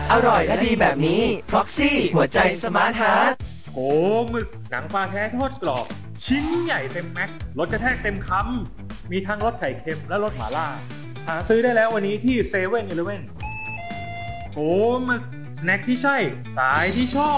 อร่อยและดีแบบนี้ Proxy หัวใจสมาร์ทฮาร์ทโหหมึกหนังปลาแท้ทอดกรอบชิ้นใหญ่เต็มแม็กรสกระแทกเต็มคำมีทั้งรสไข่เค็มและรสหม่าล่าหาซื้อได้แล้ววันนี้ที่เซเว่นอีเลฟเว่นโหหมึกสแน็คที่ใช่สไตล์ที่ชอบ